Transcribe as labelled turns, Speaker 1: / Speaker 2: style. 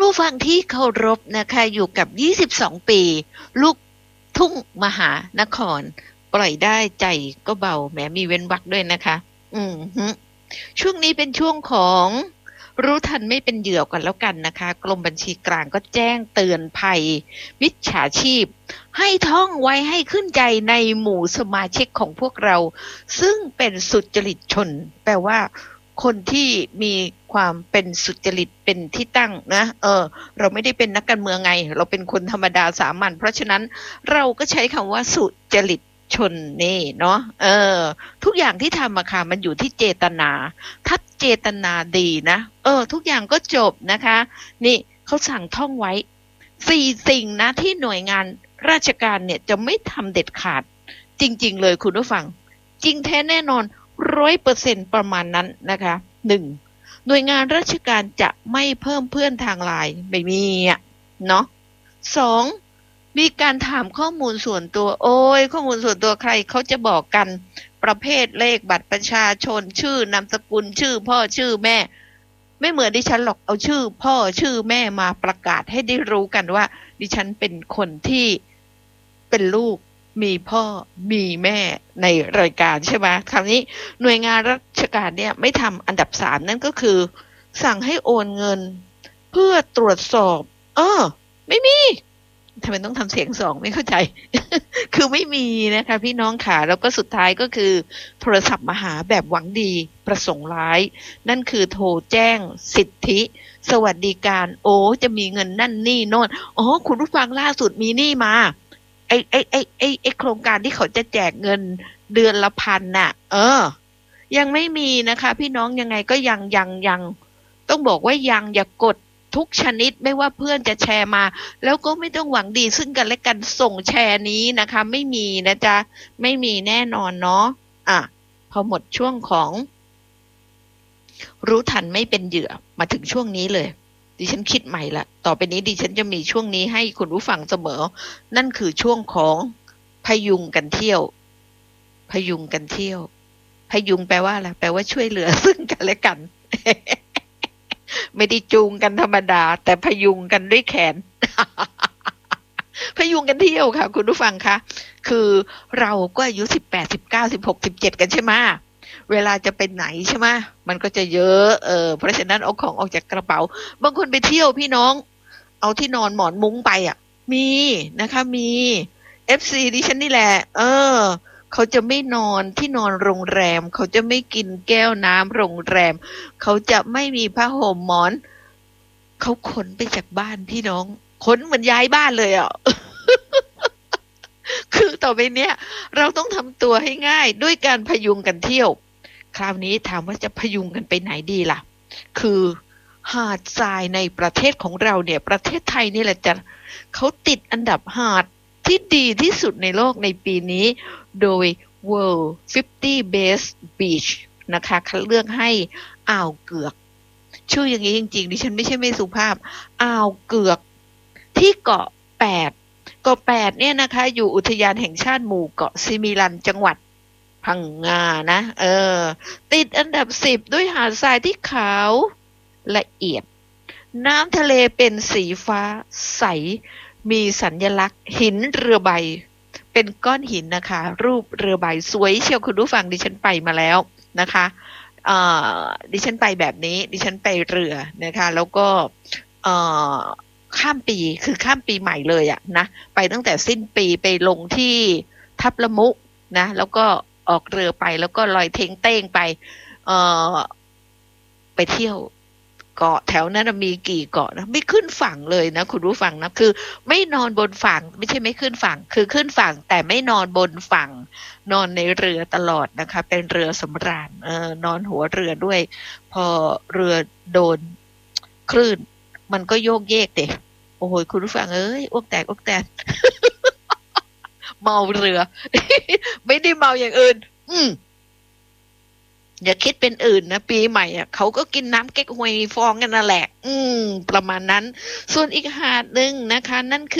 Speaker 1: ผู้ฟังที่เคารพนะคะอยู่กับ22ปีลูกทุ่งมหานครปล่อยได้ใจก็เบาแหมมีเว้นวรรคด้วยนะคะฮึช่วงนี้เป็นช่วงของรู้ทันไม่เป็นเหยื่อกันแล้วกันนะคะกรมบัญชีกลางก็แจ้งเตือนภัยมิจฉาชีพให้ท่องไว้ให้ขึ้นใจในหมู่สมาชิกของพวกเราซึ่งเป็นสุจริตชนแปลว่าคนที่มีความเป็นสุจริตเป็นที่ตั้งนะเราไม่ได้เป็นนักการเมืองไงเราเป็นคนธรรมดาสามัญเพราะฉะนั้นเราก็ใช้คำว่าสุจริตชนนี่เนาะทุกอย่างที่ทำอะค่ะมันอยู่ที่เจตนาถ้าเจตนาดีนะทุกอย่างก็จบนะคะนี่เขาสั่งท่องไว้4สิ่งนะที่หน่วยงานราชการเนี่ยจะไม่ทำเด็ดขาดจริงๆเลยคุณผู้ฟังจริงแท้แน่นอน100%ประมาณนั้นนะคะ1หน่วยงานราชการจะไม่เพิ่มเพื่อนทางไลน์ไม่มีอ่ะเนาะ2มีการถามข้อมูลส่วนตัวข้อมูลส่วนตัวใครเขาจะบอกกันประเภทเลขบัตรประชาชนชื่อนามสกุลชื่อพ่อชื่อแม่ไม่เหมือนดิฉันหรอกเอาชื่อพ่อชื่อแม่มาประกาศให้ได้รู้กันว่าดิฉันเป็นคนที่เป็นลูกมีพ่อมีแม่ในรายการใช่ไหมคราวนี้หน่วยงานราชการเนี่ยไม่ทำอันดับ3นั่นก็คือสั่งให้โอนเงินเพื่อตรวจสอบไม่มีทำไมต้องทำเสียง2ไม่เข้าใจ คือไม่มีนะคะพี่น้องค่ะแล้วก็สุดท้ายก็คือโทรศัพท์มาหาแบบหวังดีประสงค์ร้ายนั่นคือโทรแจ้งสิทธิสวัสดิการจะมีเงินนั่นนี่โน่นคุณผู้ฟังล่าสุดมีนี่มาไอโครงการที่เขาจะแจกเงินเดือนละ1,000น่ะยังไม่มีนะคะพี่น้องยังไงก็ยังต้องบอกว่ายังอย่ากดทุกชนิดไม่ว่าเพื่อนจะแชร์มาแล้วก็ไม่ต้องหวังดีซึ่งกันและกันส่งแชร์นี้นะคะไม่มีนะจ๊ะไม่มีแน่นอนเนาะพอหมดช่วงของรู้ทันไม่เป็นเหยื่อมาถึงช่วงนี้เลยดิฉันคิดใหม่ละต่อไปนี้ดิฉันจะมีช่วงนี้ให้คุณผู้ฟังเสมอนั่นคือช่วงของพยุงกันเที่ยวพยุงกันเที่ยวพยุงแปลว่าอะไรแปลว่าช่วยเหลือซึ่งกันและกัน ไม่ได้จูงกันธรรมดาแต่พยุงกันด้วยแขน พยุงกันเที่ยวค่ะคุณผู้ฟังคะคือเราก็อายุ18 19 16 17กันใช่ไหมเวลาจะไปไหนใช่ไหมมันก็จะเยอะเพราะฉะนั้นเอาของออกจากกระเป๋าบางคนไปเที่ยวพี่น้องเอาที่นอนหมอนมุ้งไปมีนะคะมี FC ดิฉันนี่แหละเขาจะไม่นอนที่นอนโรงแรมเขาจะไม่กินแก้วน้ำโรงแรมเขาจะไม่มีผ้าห่มหมอนเขาขนไปจากบ้านพี่น้องขนเหมือนย้ายบ้านเลยคือต่อไปเนี้ยเราต้องทำตัวให้ง่ายด้วยการพยุงกันเที่ยวคราวนี้ถามว่าจะพยุงกันไปไหนดีล่ะคือหาดทรายในประเทศของเราเนี่ยประเทศไทยนี่แหละจ้ะเขาติดอันดับหาดที่ดีที่สุดในโลกในปีนี้โดย World 50 Best Beach นะคะคัดเลือกให้อ่าวเกือกชื่ออย่างนี้จริงๆดิฉันไม่ใช่ไม่สุภาพอ่าวเกือกที่เกาะ8เกาะ8เนี่ยนะคะอยู่อุทยานแห่งชาติหมู่เกาะซิมิลันจังหวัดพังงานะติดอันดับ10ด้วยหาดทรายที่ขาวละเอียดน้ำทะเลเป็นสีฟ้าใสมีสัญลักษณ์หินเรือใบเป็นก้อนหินนะคะรูปเรือใบสวยเชียวคุณผู้ฟังดิฉันไปมาแล้วนะคะดิฉันไปแบบนี้ดิฉันไปเรือนะคะแล้วก็ข้ามปีคือข้ามปีใหม่เลยนะไปตั้งแต่สิ้นปีไปลงที่ทับละมุนะแล้วก็ออกเรือไปแล้วก็ลอยเท้งเต้งไปเที่ยวเกาะแถวนั้นมีกี่เกาะนะไม่ขึ้นฝั่งเลยนะคุณผู้ฟังนะคือไม่นอนบนฝั่งไม่ใช่ไม่ขึ้นฝั่งคือขึ้นฝั่งแต่ไม่นอนบนฝั่งนอนในเรือตลอดนะคะเป็นเรือสำราญนอนหัวเรือด้วยพอเรือโดนคลื่นมันก็โยกเยกเด็กโอ้โหคุณผู้ฟังอ้วกแตกเมาเรือ ไม่ได้เมาอย่างอื่นอย่าคิดเป็นอื่นนะปีใหม่เขาก็กินน้ำเก๊กฮวยฟองกันนั่นแหละประมาณนั้นส่วนอีกหาดนึงนะคะนั่นคือ